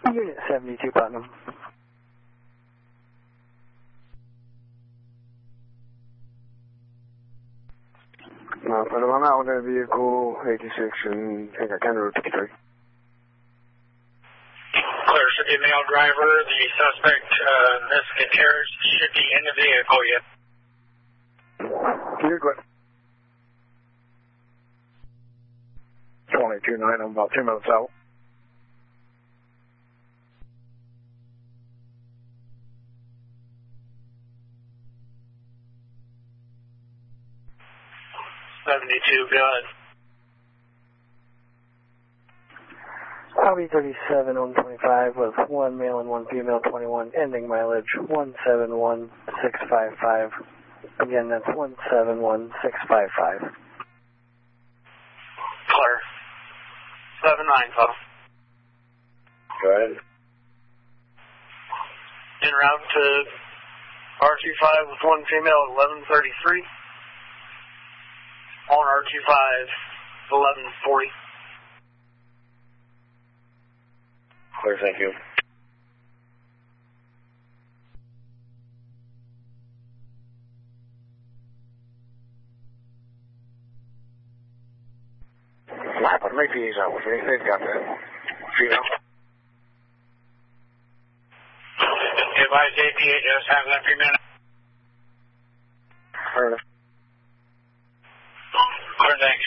Unit 72 Putnam. Putnam, I'm out with a vehicle 86 and I got County Road 53. Clear, should be a male driver. The suspect, Miss Gutierrez, should be in the vehicle yet. You're good. 22-9, I'm about 2 minutes out. Go ahead. I'll be 37 on 25 with 1 male and 1 female 21, ending mileage 171655. Again, that's 171655. Clear. 7-9, Putnam. Go ahead. En route to R25 with 1 female at 1133. On R25, 1140. Clear, thank you. But make these out with me. They've got that. Female. Advise APHS, have that female. Heard it. Clear, thanks.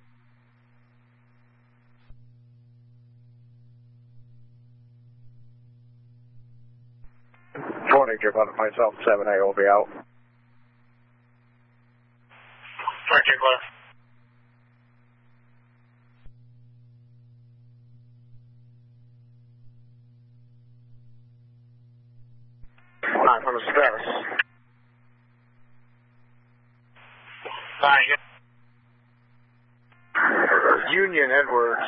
You're about myself, 7A will be out. Roger, clear. Alright, from the status. Fine, Union Edwards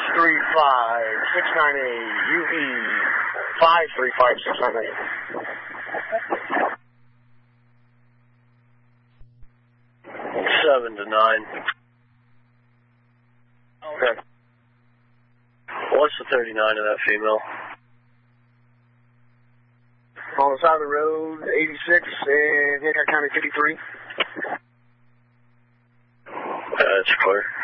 635-698 UE 535-698. 7 to 9. Okay. What's the 39 of that female? On the side of the road, 86 and Hancock County 53. That's clear.